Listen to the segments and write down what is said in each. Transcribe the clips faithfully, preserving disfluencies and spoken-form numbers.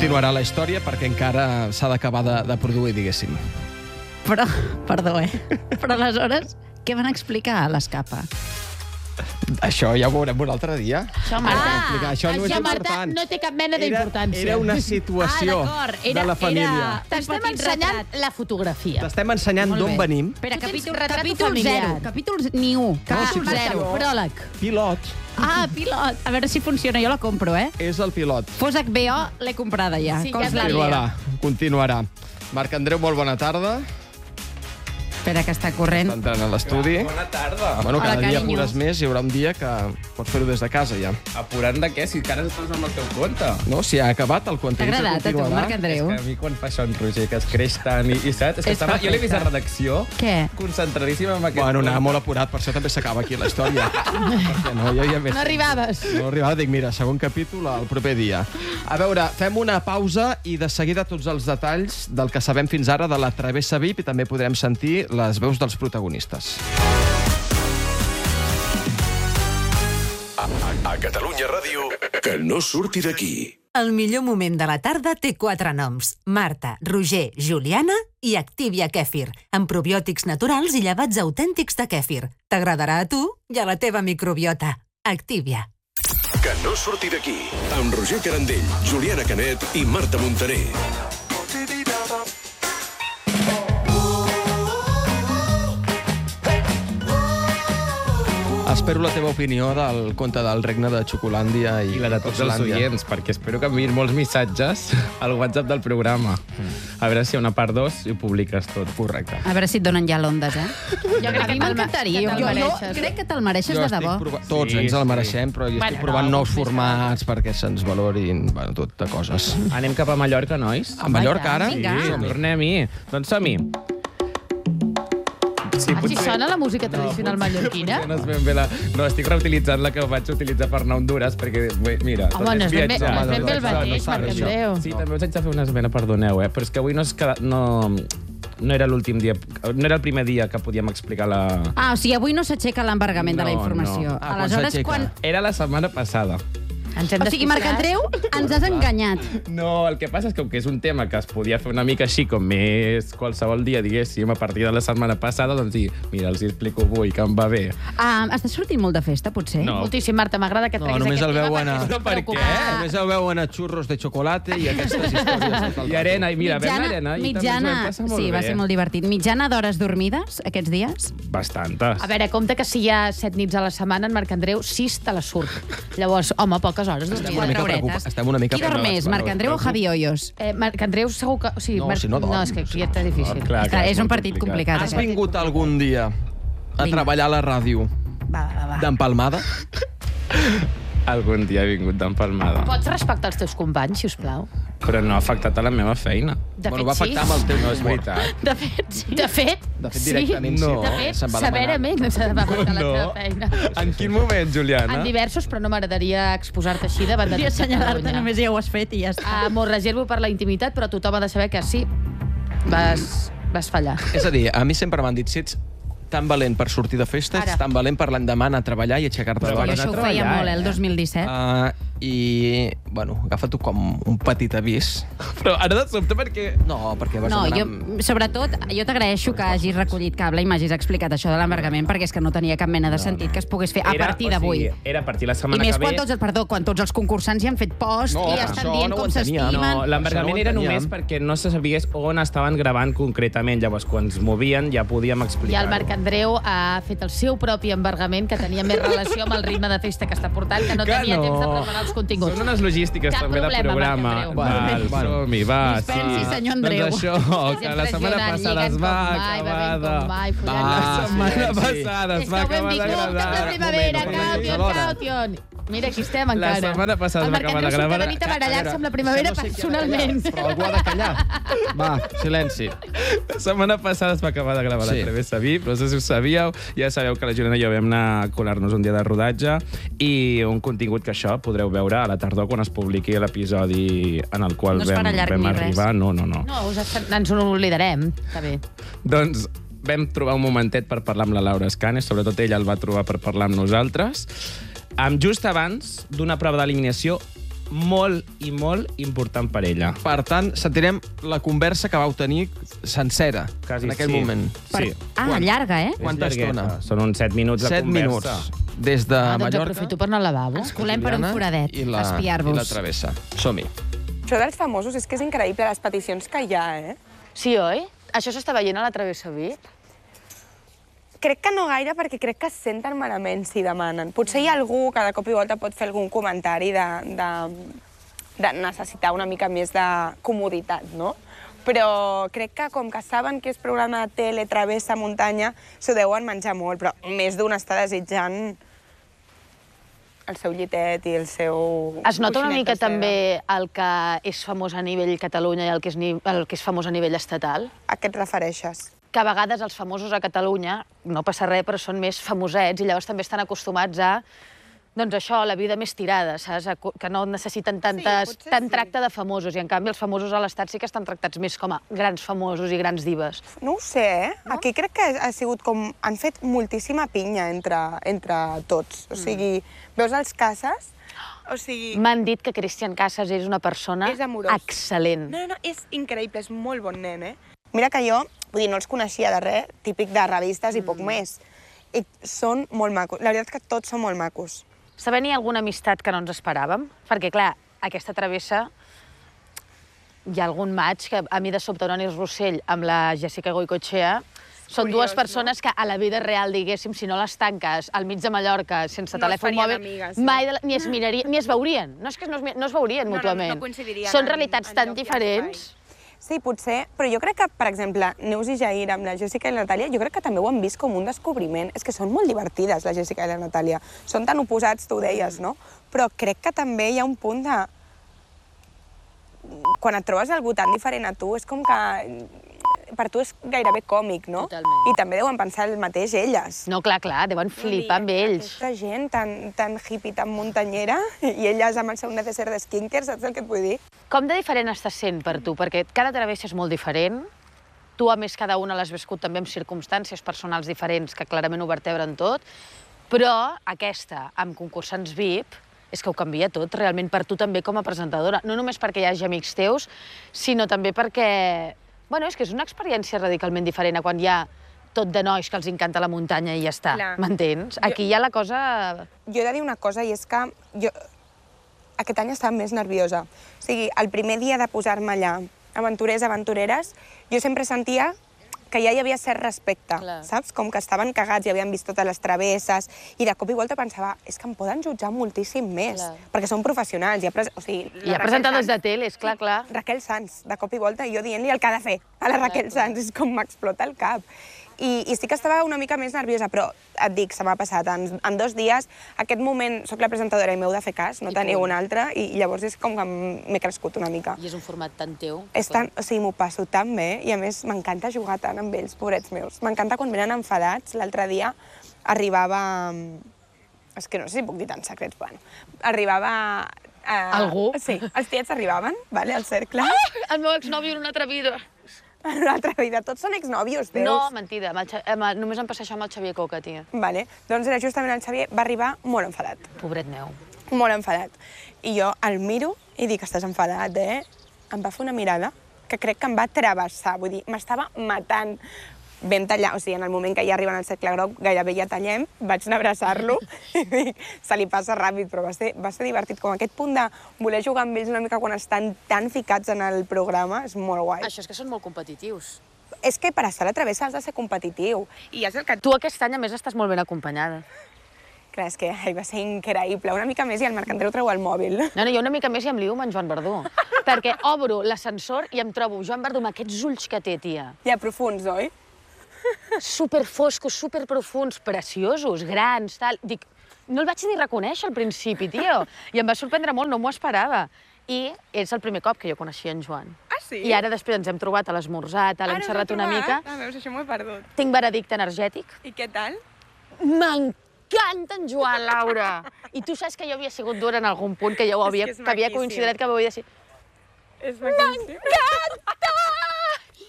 continuarà la història perquè encara s'ha d'acabar de, de produir, diguéssim. Però, perdó, eh? Però aleshores, què van explicar a l'Escapa? Això ja ho veurem un altre dia. Això, Marta, ah, això no és Això, Marta, important. no té cap mena d'importància. Era, era una situació ah, era, de la família. Era... T'estem ensenyant la fotografia. T'estem ensenyant d'on venim. Espera, Tu tens capítol, retrat capítol familiar. zero. Capítol ni u. Capítol sí, zero. no. Pròleg. Pilot. Ah, pilot. A veure si funciona. Jo la compro, eh? És el pilot. Fos H B O, l'he comprada ja. Sí, Com ja es la Continuarà, lia. continuarà. Marc Andreu, molt bona tarda. Espera, que està corrent. Està entrant a l'estudi. Bona tarda. Bueno, cada Hola, dia carinyo. apures més, hi haurà un dia que pots fer-ho des de casa, ja. Apurant de què? Si encara estàs amb el teu compte. No, si ha acabat, el T'ha context agradat a tu, continuarà. Marc Andreu? És que a mi quan fa això en Roger, que es creix tant i, i saps? És que És estava, jo l'he vist a perfecte. redacció, Què? concentradíssima amb aquest... Bueno, anava molt apurat, per això també s'acaba aquí la història. Perquè no, jo ja més... No arribaves. No arribava, dic, mira, segon capítol el proper dia. A veure, fem una pausa i de seguida tots els detalls del que sabem fins ara de la Travessa V I P i també podrem sentir les veus dels protagonistes. A, a, a Catalunya Ràdio, que no surti d'aquí. El millor moment de la tarda té quatre noms. Marta, Roger, Juliana i Activia Kèfir, amb probiòtics naturals i llevats autèntics de kèfir. T'agradarà a tu i a la teva microbiota. Activia. Que no surti d'aquí. Amb Roger Carandell, Juliana Canet i Marta Montaner. Espero la teva opinió del conte del regne de Xocolàndia i, I la de tots els Xocolàndia. oients, perquè espero que enviïn molts missatges al WhatsApp del programa. A veure si una part dos i ho publiques tot. Correcte. A veure si et donen ja l'ondes, eh? Jo crec A mi que te'l m'encantaria. que Jo, te'l jo mereixes. crec que te'l mereixes Jo de estic debò. provant... Tots Sí, ens el sí. mereixem, però jo estic Bueno, provant no, nous més formats perquè se'ns valorin, bueno, tot de coses. Anem cap a Mallorca, nois? A Mallorca, ara? vinga. Sí, tornem-hi. Doncs som-hi. Sí, Així sona la música tradicional mallorquina? Potser no és ben bé la... No, estic reutilitzant la que vaig utilitzar per anar a Honduras, perquè, bé, mira... Home, no és ben bé- viatjar. no és ben bé el mateix, fa Marc res, Andreu. això. Sí, també us haig de fer una esmena, perdoneu, eh? Però és que avui no és que... No, no era l'últim dia... No era el primer dia que podíem explicar la... Ah, o sigui, avui no s'aixeca l'embargament de la No, informació. no. Ah, quan Aleshores, s'aixeca? quan... Era la setmana passada. Ens hem O sigui, Marc Andreu, ens has enganyat. No, el que passa és que, com que és un tema que es podia fer una mica així, com més qualsevol dia, diguéssim, a partir de la setmana passada, doncs sí, mira, els hi explico avui, que em va bé. Ah, estàs sortint molt de festa, potser? No. Moltíssim, Marta, m'agrada que et No, treguis només aquest el tema veuen a- perquè No, per estic què? preocupada. Només el veuen a xurros de xocolata i aquestes històries. tot el I arena, i mira, vam mitjana, l'arena i també ens ho mitjana, vam passar molt sí, bé. va ser molt divertit. Mitjana d'hores dormides, aquests dies? Bastantes. A veure, compte que si hi ha set nits a la setmana, en Marc Andreu, sis te la surt. Llavors, home, poques hores Estem una dormides. mica Quatre preocupa- horetes. estem una mica Qui dorm més, Marc Andreu o Javi Hoyos? Eh, Marc Andreu segur que... O sigui, No, Marc... si no dorm. no, és que aquí està difícil. Clar, Està, és molt un partit complicat, Has aquest. vingut algun dia a Vinga. treballar a la ràdio Va, va, va. d'empalmada? Algun dia he vingut d'empalmada. Pots respectar els teus companys, si us plau? Però no ha afectat a la meva feina. De Bueno, fet, va afectar amb el teu No és humor. veritat. De fet, sí. De fet, De fet, sí. directament sí. No. De fet, Se'n va demanar. severament se va afectar la No. teva feina. En quin moment, Juliana? En diversos, però no m'agradaria exposar-te així davant de Podria tota assenyalar-te, Catalunya. només ja ho has fet i ja està. Ah, M'ho reservo per la intimitat, però tothom ha de saber que sí, vas, vas fallar. És a dir, a mi sempre m'han dit, si ets tan valent per sortir de festa, ets Ara. tan valent per l'endemà anar a treballar i aixecar-te Però d'hora. Jo van a això ho feia treballar, molt, eh, el eh? dos mil disset. Uh, I, bueno, agafa-t'ho com un petit avís. Però ara de sobte perquè... No, perquè vas No, demanar... jo, sobretot, jo t'agraeixo que hagis recollit cable i m'hagis explicat això de l'embargament, perquè és que no tenia cap mena de sentit que es pogués fer a Era- partir o d'avui. sigui, era a partir la I setmana més que quan ve... tots, perdó, quan tots els concursants ja han fet post No, i ja estan això dient no ho com entenia. s'estimen. No, l'embargament Això no era ho només enteníem. perquè no se sabies on estaven gravant concretament. Llavors, quan es movien, ja podíem I explicar. el Marc Andreu ha fet el seu propi embargament que tenia més relació amb el ritme de festa que està portant, que no Que tenia no. temps de preparar els continguts. Són unes logístiques Cap també de problema, programa. Marc Andreu. Val, Bueno. som-hi, va. Dispensi, senyor Andreu. Doncs això, que la setmana impressionant, passada es lligant va com mai, acabar bevent com mai, de... follant Va, com La mai. setmana silenci. passada És es que va ho hem acabar viscut amb la d'agradar. primavera, Un moment, Caution, alhora. Caution. Mira, aquí estem La encara. setmana passada el es va Marc acabar Andreu de surt gravar. cada nit a barallar-se amb la primavera Això no sé qui ha de personalment. callar, Però algú ha de callar. Va, silenci. La setmana passada es va acabar de gravar Sí. la Travessa V I P, no sé si ho sabíeu, ja sabeu que la Juliana i jo vam anar a colar-nos un dia de rodatge i un contingut que això podreu veure a la tardor quan es publiqui l'episodi en el qual No es vam, farà llarg vam ni res. arribar. No, no, no. No, us ens ho oblidarem. Està bé. Doncs vam trobar un momentet per parlar amb la Laura Escanes, sobretot ella el va trobar per parlar amb nosaltres, amb just abans d'una prova d'eliminació molt i molt important per ella. Per tant, sentirem la conversa que vau tenir sencera Quasi, en aquell sí. moment. Sí. Ah, Quan- llarga, eh? Quanta És llargueta. estona? Són uns set minuts de Set minuts. conversa. Des de Ah, doncs Mallorca... aprofito per anar al lavabo. Ens colem per un Juliana, foradet, i la, espiar-vos. I la travessa. Som-hi. Això dels famosos és que és increïble, les peticions que hi ha, eh? Sí, oi? Això s'està veient a la Travessa V I P? Crec que no gaire, perquè crec que es senten malament si demanen. Potser hi ha algú que de cop i volta pot fer algun comentari de, de, de necessitar una mica més de comoditat, no? Però crec que com que saben que és programa de tele, travessa, muntanya, s'ho deuen menjar molt, però més d'un està desitjant el seu llitet i el seu... Es nota una coixinet mica de seda. també el que és famós a nivell Catalunya i el que és, ni- el que és famós a nivell estatal? A què et refereixes? Que a vegades els famosos a Catalunya, no passa res, però són més famosets i llavors també estan acostumats a, doncs això, la vida més tirada, saps? A co- que no necessiten tantes, potser tant sí. tracte de famosos, i en canvi els famosos a l'Estat sí que estan tractats més com a grans famosos i grans divas. No ho sé, eh? No? Aquí crec que ha sigut com... Han fet moltíssima pinya entre, entre tots. O sigui, veus els cases? O sigui... M'han dit que Cristian Casas és una persona És amorós. excel·lent. No, no, és increïble, és molt bon nen, eh? Mira que jo, vull dir, no els coneixia de res, típic de revistes i poc més. I són molt macos. La veritat és que tots són molt macos. Saber n'hi ha alguna amistat que no ens esperàvem? Perquè, clar, aquesta travessa hi ha algun maig que a mi de sobte Ononis Rossell amb la Jessica Goicoechea són Curiós, dues persones no? que a la vida real, diguéssim, si no les tanques al mig de Mallorca sense No es telèfon farien mòbil, amigues, no? mai de la, ni es mirarien, ni es veurien. No és que no es, no es veurien No, no, mútuament. no coincidirien Són en- realitats en tan lloc i diferents. Sí, potser, però jo crec que, per exemple, Neus i Jair amb la Jessica i la Natàlia, jo crec que també ho han vist com un descobriment. És que són molt divertides, la Jessica i la Natàlia. Són tan oposats, tu ho deies, no? Però crec que també hi ha un punt de... Quan et trobes algú tan diferent a tu, és com que per tu és gairebé còmic, no? Totalment. I també deuen pensar el mateix elles. No, clar, clar, deuen flipar amb ells. Aquesta gent tan, tan hippie, tan muntanyera, i elles amb el seu necesser de skincare, saps el que et vull dir? Com de diferent està sent per tu? Perquè cada travessa és molt diferent. Tu, a més, cada una l'has viscut també amb circumstàncies personals diferents que clarament ho vertebren tot, però aquesta, amb concursants V I P, és que ho canvia tot, realment, per tu també com a presentadora. No només perquè hi hagi amics teus, sinó també perquè... Bueno, és que és una experiència radicalment diferent a quan hi ha tot de nois que els encanta la muntanya i ja està, Clar. m'entens? Jo- Aquí hi ha la cosa... Jo he de dir una cosa, i és que jo aquest any estava més nerviosa. O sigui, el primer dia de posar-me allà, aventurers, aventureres, jo sempre sentia que ja hi havia cert respecte, Clar. saps? Com que estaven cagats i havien vist totes les travesses, i de cop i volta pensava, és que em poden jutjar moltíssim més, Clar. perquè són professionals. Hi ha, pres... o sigui, Hi la ha Raquel presentadors de Sanz- tele, és clar, clar. Raquel Sanz, de cop i volta, i jo dient-li el que ha de fer a la Raquel Sanz, és com m'explota el cap. I, I sí que estava una mica més nerviosa, però et dic, se m'ha passat. En, en dos dies, aquest moment, sóc la presentadora i m'heu de fer cas, no I teniu punt. un altre, i, i llavors és com que m'he crescut una mica. I és un format tan teu. És tan, o sigui, m'ho passo tan bé, i a més m'encanta jugar tant amb ells, pobrets meus. M'encanta quan venen enfadats. L'altre dia arribava... És que no sé si puc dir tants secrets, bueno. Arribava... Eh, Algú? Sí, els tiets arribaven, vale, al cercle. El meu exnòvio era una atrevida. En una altra vida. Tots són exnòvios teus. No, mentida. Amb el Xa- amb el- només em passa això amb el Xavier Coca, tia. Vale, doncs era justament el Xavier, va arribar molt enfadat. Pobret meu. Molt enfadat. I jo el miro i dic, estàs enfadat, eh? Em va fer una mirada que crec que em va travessar, vull dir, m'estava matant. Vam tallar, o sigui, en el moment que ja arriben al cercle groc, gairebé ja tallem, vaig anar a abraçar-lo i dic, se li passa ràpid, però va ser, va ser divertit. Com aquest punt de voler jugar amb ells una mica quan estan tan ficats en el programa, és molt guai. Això és que són molt competitius. És que per estar a la travessa has de ser competitiu. I és el que... Tu aquest any, a més, estàs molt ben acompanyada. Clar, és que ai, va ser increïble. Una mica més i el Marc Andreu treu el mòbil. No, no, jo una mica més i em lio amb en Joan Verdú. Perquè obro l'ascensor i em trobo Joan Verdú amb aquests ulls que té, tia. Ja profuns, oi? Superfoscos, superprofuns, preciosos, grans, tal. Dic, no el vaig ni reconèixer al principi, tio. I em va sorprendre molt, no m'ho esperava. I és el primer cop que jo coneixia en Joan. Ah, sí? I ara després ens hem trobat a l'esmorzar, tal, hem xerrat una mica. Ah, veus, això m'ho he perdut. Tinc veredicte energètic. I què tal? M'encanta en Joan, Laura! I tu saps que jo havia sigut dura en algun punt, que jo ho havia, que és que havia maquíssim. considerat que m'ho havia de dir. És maquíssim.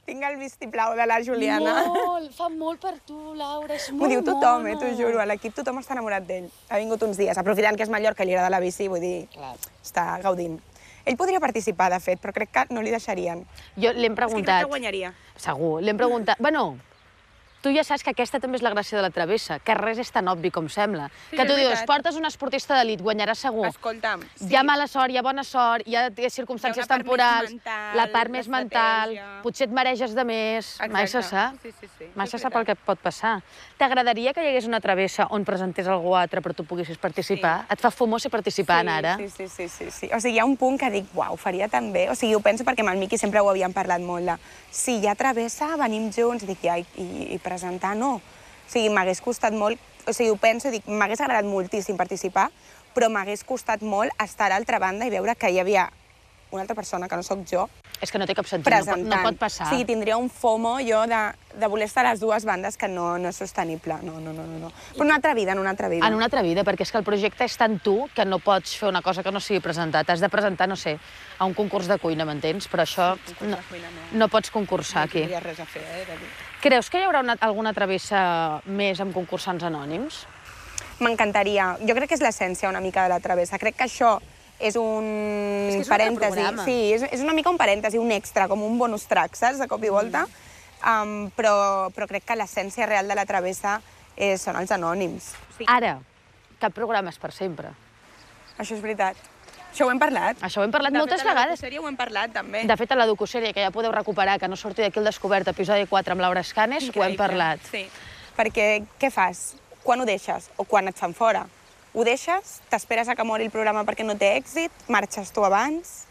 Tinc el vistiplau de la Juliana. Molt, fa molt per tu, Laura, és molt M'ho diu tothom, eh, mono. t'ho juro. A l'equip tothom està enamorat d'ell. Ha vingut uns dies, aprofitant que és Mallorca i li agrada la bici, vull dir, Clar. està gaudint. Ell podria participar, de fet, però crec que no li deixarien. Jo l'hem És que crec preguntat... que guanyaria. Segur, l'hem preguntat... Bueno, tu ja saps que aquesta també és la gràcia de la travessa, que res és tan obvi com sembla. Sí, que tu és dius, veritat. portes un esportista d'elit, guanyaràs segur. Escolta'm, sí. Hi ha mala sort, hi ha bona sort, hi ha circumstàncies Hi ha una part temporals, més mental, la part més mental, d'estratègia. potser et mareges de més, mai se Exacte. sap. Sí, sí, sí. Mai Això se és sap el que veritat. pot passar. T'agradaria que hi hagués una travessa on presentés algú altre però tu poguessis participar? Et fa fumor ser participant sí, ara? Sí, sí, sí, sí, sí. O sigui, hi ha un punt que dic, uau, faria tan bé. O sigui, ho penso perquè amb el Miqui sempre ho havíem parlat molt de si hi ha travessa, venim junts, i dic, ja, i, i, i presentar no. O sigui, m'hagués costat molt, o sigui, ho penso i dic, m'hagués agradat moltíssim participar, però m'hagués costat molt estar a l'altra banda i veure que hi havia una altra persona, que no sóc jo, És que no té cap sentit, no pot, presentant. no pot passar. O sigui, tindria un FOMO jo de, de voler estar a les dues bandes que no, no és sostenible. No, no, no, no, no. Però una altra vida, en una altra vida. En una altra vida, perquè és que el projecte és tan tu que no pots fer una cosa que no sigui presentar. T'has de presentar, no sé, a un concurs de cuina, m'entens? Però això concurs no, de cuina no. no pots concursar No aquí. tindria res a fer, eh, de dir. Creus que hi haurà una, alguna travessa més amb concursants anònims? M'encantaria. Jo crec que és l'essència una mica de la travessa. Crec que això és un És que és un altre parèntesi. programa. Sí, és, és una mica un parèntesi, un extra, com un bonus track, saps? De cop i volta. Um, però, però crec que l'essència real de la travessa és, són els anònims. Sí. Ara, cap programa és per sempre. Això és veritat. Això ho hem parlat. Això ho hem parlat de moltes fet, a la vegades. docuserie ho hem parlat, també. De fet, a la docusèrie, que ja podeu recuperar, que no surti d'aquí el Descobert, episodi quatre amb Laura Escanes, ho hem Increïble. parlat. Sí, perquè què fas? Quan ho deixes o quan et fan fora? Ho deixes? T'esperes a que mori el programa perquè no té èxit? Marxes tu abans?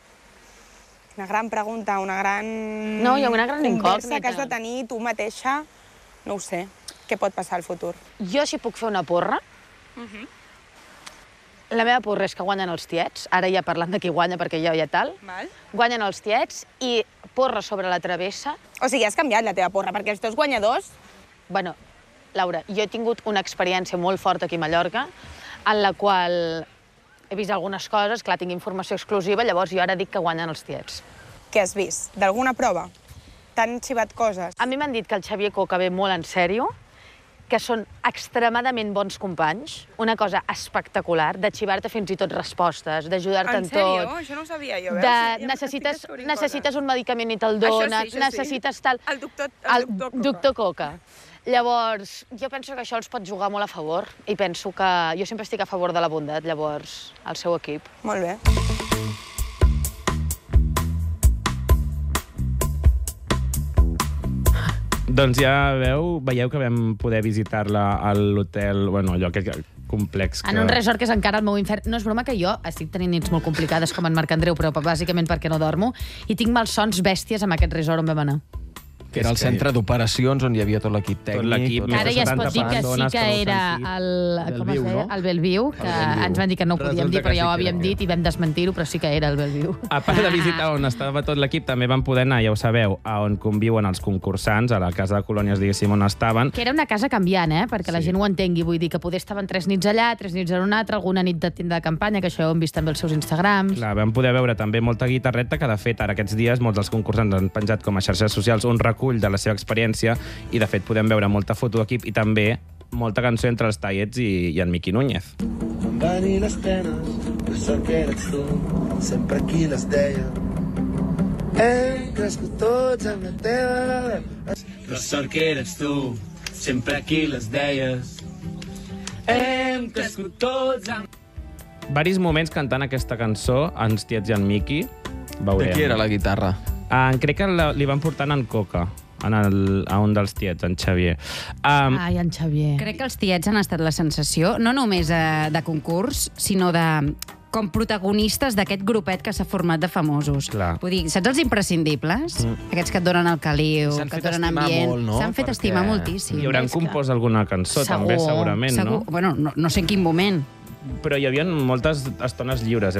Una gran pregunta, una gran... No, hi ha una gran conversa incògnita. que has de tenir tu mateixa. No ho sé. Què pot passar al futur? Jo, si puc fer una porra, la meva porra és que guanyen els tiets, ara ja parlant de qui guanya perquè ja hi ha tal, Val. guanyen els tiets i porra sobre la travessa. O sigui, has canviat la teva porra, perquè els dos guanyadors... Bueno, Laura, jo he tingut una experiència molt forta aquí a Mallorca, en la qual he vist algunes coses, clar, tinc informació exclusiva, llavors jo ara dic que guanyen els tiets. Què has vist? D'alguna prova? T'han xivat coses? A mi m'han dit que el Xavier Coca ve molt en sèrio, que són extremadament bons companys, una cosa espectacular, de xivar-te fins i tot respostes, d'ajudar-te en, En sèrio? tot. Això no ho sabia jo, De, veus? Ja m'estic necessites, descobrint necessites coses. un medicament i te'l Això dona, sí, això sí. necessites tal... El doctor- el el doctor Coca. doctor Coca. Llavors, jo penso que això els pot jugar molt a favor i penso que jo sempre estic a favor de la bondat, llavors, al seu equip. Molt bé. Doncs ja veu, veieu que vam poder visitar-la a l'hotel, bueno, allò que complex que... En un resort que és encara el meu infern. No és broma que jo estic tenint nits molt complicades com en Marc Andreu, però bàsicament perquè no dormo, i tinc malsons bèsties amb aquest resort on vam anar. Que era el centre d'operacions on hi havia tot l'equip tècnic. l'equip, tot- Que ara ja es pot dir que sí persones que que no ho era sentit. el, com es Bellviu, deia? no? El Bellviu, que El Bellviu. ens van dir que no ho podíem Resulta dir, però que ja ho sí que havíem era. dit i vam desmentir-ho, però sí que era el Bellviu. A part de visitar on estava tot l'equip, també van poder anar, ja ho sabeu, a on conviuen els concursants, a la casa de colònies, diguéssim, on estaven. Que era una casa canviant, eh? Perquè la Sí. gent ho entengui. Vull dir que poder estaven tres nits allà, tres nits en una altra, alguna nit de tenda de campanya, que això ho hem vist també als seus Instagrams. Clar, vam poder veure també molta guitarreta, que de fet ara aquests dies molts dels concursants han penjat com a xarxes socials un recull de la seva experiència i de fet podem veure molta foto d'equip i també molta cançó entre els Tallets i, i en Miqui Núñez. Em van venir les penes, per sort que eres tu, sempre aquí les deia. Hem crescut tots amb la teva... Per sort que eres tu, sempre aquí les deies. Hem crescut tots amb... Varis moments cantant aquesta cançó, en Tiets i en Miqui, veurem. De qui era la guitarra? Uh, crec que la, li van portant en Coca, en el, a un dels tiets, en Xavier. Um, Ai, en Xavier. Crec que els tiets han estat la sensació, no només eh, de concurs, sinó de com protagonistes d'aquest grupet que s'ha format de famosos. Clar. Vull dir, saps els imprescindibles? Mm. Aquests que et donen el caliu, S'han que et fet donen estimar ambient. molt, no? S'han fet Perquè estimar moltíssim. I hauran És que- compost alguna cançó, també, segurament, segur. no? Bueno, no, no sé en quin moment. Però hi havia moltes estones lliures,